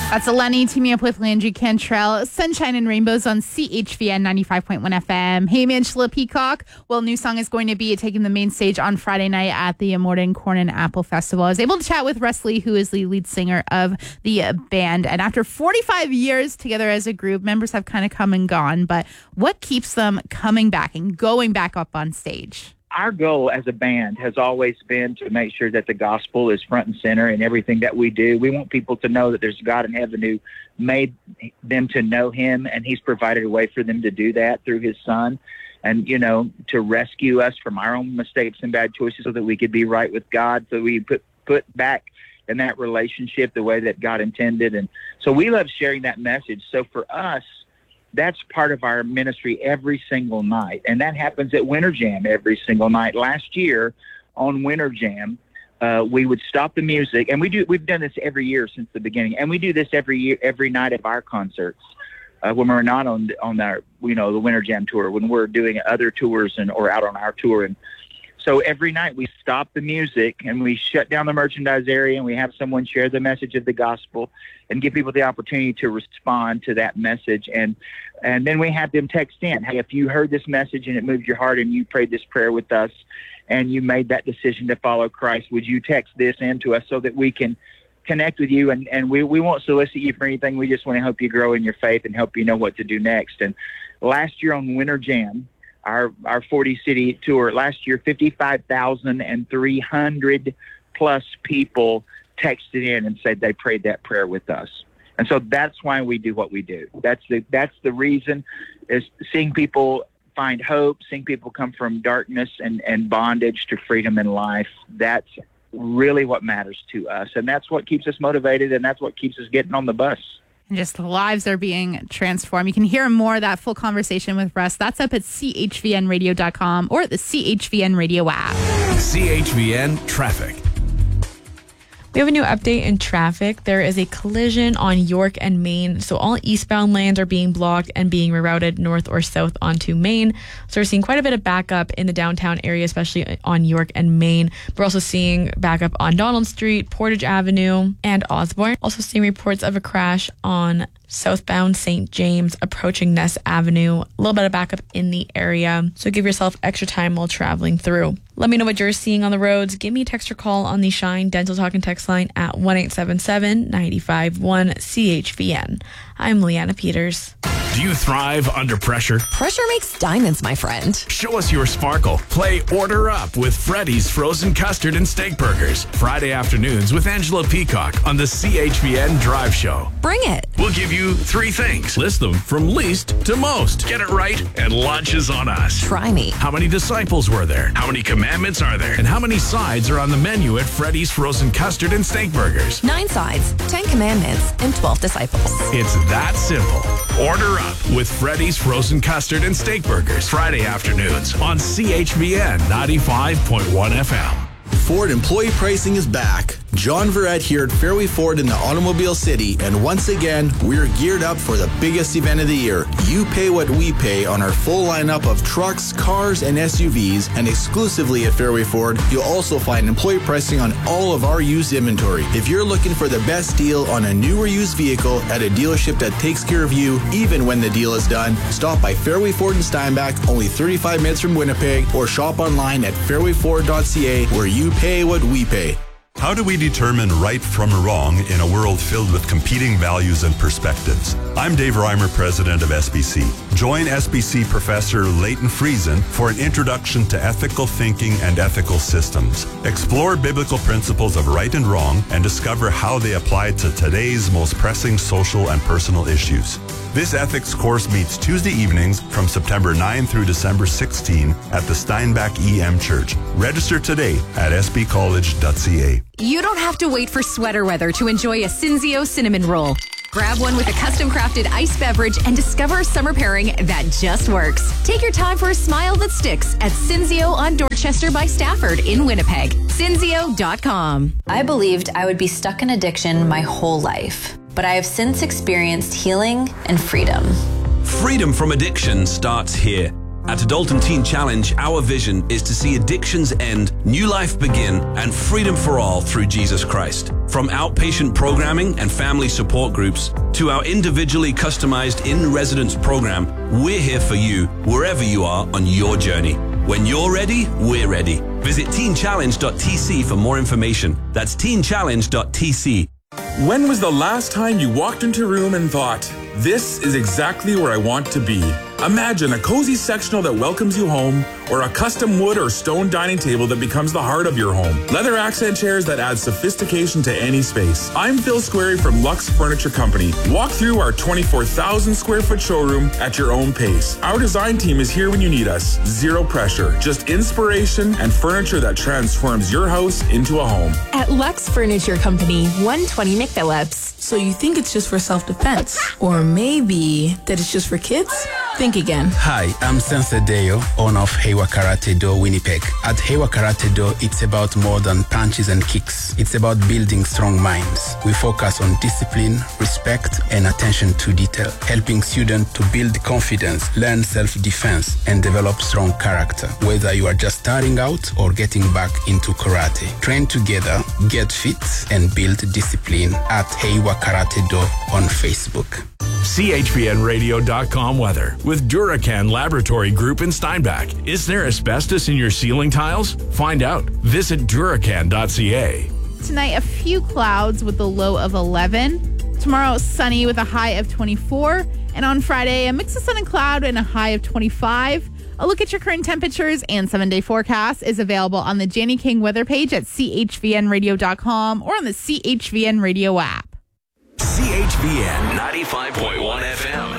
That's Eleni teaming up with Landry Cantrell. Sunshine and Rainbows on CHVN 95.1 FM. Hey, Angela Peacock. Well, new song is going to be taking the main stage on Friday night at the Immortan Corn and Apple Festival. I was able to chat with Russ Lee, who is the lead singer of the band. And after 45 years together as a group, members have kind of come and gone. But what keeps them coming back and going back up on stage? Our goal as a band has always been to make sure that the gospel is front and center in everything that we do. We want people to know that there's a God in heaven who made them to know him, and he's provided a way for them to do that through his son and, you know, to rescue us from our own mistakes and bad choices so that we could be right with God, so we put back in that relationship the way that God intended. And so we love sharing that message. So for us, that's part of our ministry every single night. And that happens at Winter Jam every single night. Last year on Winter Jam, we would stop the music, and we've done this every year since the beginning. And we do this every year, every night of our concerts, when we're not on our, you know, the Winter Jam tour, when we're doing other tours or out on our tour. And so every night we stop the music and we shut down the merchandise area, and we have someone share the message of the gospel and give people the opportunity to respond to that message. And then we have them text in, hey, if you heard this message and it moved your heart and you prayed this prayer with us and you made that decision to follow Christ, would you text this in to us so that we can connect with you? And we won't solicit you for anything. We just want to help you grow in your faith and help you know what to do next. And last year on Winter Jam, our 40-city tour, last year, 55,300 plus people texted in and said they prayed that prayer with us. And so that's why we do what we do. That's the reason, is seeing people find hope, seeing people come from darkness and bondage to freedom and life. That's really what matters to us. And that's what keeps us motivated, and that's what keeps us getting on the bus. And just the lives are being transformed. You can hear more of that full conversation with Russ. That's up at chvnradio.com or at the CHVN Radio app. CHVN Traffic. We have a new update in traffic. There is a collision on York and Main. So all eastbound lanes are being blocked and being rerouted north or south onto Main. So we're seeing quite a bit of backup in the downtown area, especially on York and Main. We're also seeing backup on Donald Street, Portage Avenue, and Osborne. Also seeing reports of a crash on southbound St. James approaching Ness Avenue. A little bit of backup in the area, so give yourself extra time while traveling through. Let me know what you're seeing on the roads. Give me a text or call on the Shine Dental Talk and Text line at 1-877-951-CHVN. I'm Leanna Peters. Do you thrive under pressure? Pressure makes diamonds, my friend. Show us your sparkle. Play Order Up with Freddy's Frozen Custard and Steak Burgers. Friday afternoons with Angela Peacock on the CHVN Drive Show. Bring it. We'll give you 3 things. List them from least to most. Get it right, and lunch is on us. Try me. How many disciples were there? How many commandments are there? And how many sides are on the menu at Freddy's Frozen Custard and Steak Burgers? 9 sides, 10 commandments, and 12 disciples. It's that simple. Order up with Freddy's Frozen Custard and Steak Burgers. Friday afternoons on CHVN 95.1 FM. Ford employee pricing is back. John Verrett here at Fairway Ford in the Automobile City, and once again, we're geared up for the biggest event of the year. You pay what we pay on our full lineup of trucks, cars, and SUVs, and exclusively at Fairway Ford, you'll also find employee pricing on all of our used inventory. If you're looking for the best deal on a new or used vehicle at a dealership that takes care of you, even when the deal is done, stop by Fairway Ford in Steinbach, only 35 minutes from Winnipeg, or shop online at fairwayford.ca, where you pay what we pay. How do we determine right from wrong in a world filled with competing values and perspectives? I'm Dave Reimer, president of SBC. Join SBC Professor Leighton Friesen for an introduction to ethical thinking and ethical systems. Explore biblical principles of right and wrong and discover how they apply to today's most pressing social and personal issues. This ethics course meets Tuesday evenings from September 9 through December 16 at the Steinbach EM Church. Register today at sbcollege.ca. You don't have to wait for sweater weather to enjoy a Cinzio cinnamon roll. Grab one with a custom-crafted iced beverage and discover a summer pairing that just works. Take your time for a smile that sticks at Cinzio on Dorchester by Stafford in Winnipeg. Cinzio.com. I believed I would be stuck in addiction my whole life, but I have since experienced healing and freedom. Freedom from addiction starts here. At Adulton Teen Challenge, our vision is to see addictions end, new life begin, and freedom for all through Jesus Christ. From outpatient programming and family support groups to our individually customized in-residence program, we're here for you wherever you are on your journey. When you're ready, we're ready. Visit teenchallenge.tc for more information. That's teenchallenge.tc. When was the last time you walked into a room and thought, this is exactly where I want to be? Imagine a cozy sectional that welcomes you home, or a custom wood or stone dining table that becomes the heart of your home. Leather accent chairs that add sophistication to any space. I'm Phil Squarey from Lux Furniture Company. Walk through our 24,000 square foot showroom at your own pace. Our design team is here when you need us. Zero pressure, just inspiration and furniture that transforms your house into a home. At Lux Furniture Company, 120 McPhillips. So you think it's just for self-defense? Or maybe that it's just for kids? Think again. Hi, I'm Sensei Deo, owner of Heiwa Karate Do Winnipeg. At Heiwa Karate Do, it's about more than punches and kicks. It's about building strong minds. We focus on discipline, respect, and attention to detail, helping students to build confidence, learn self-defense, and develop strong character. Whether you are just starting out or getting back into karate, train together, get fit, and build discipline at Heiwa Karate Do on Facebook. CHVNradio.com weather with Duracan Laboratory Group in Steinbach. Is there asbestos in your ceiling tiles? Find out. Visit Duracan.ca. Tonight, a few clouds with a low of 11. Tomorrow, sunny with a high of 24. And on Friday, a mix of sun and cloud and a high of 25. A look at your current temperatures and 7-day forecast is available on the Janie King weather page at chvnradio.com or on the CHVN Radio app. CHVN 95.1 FM.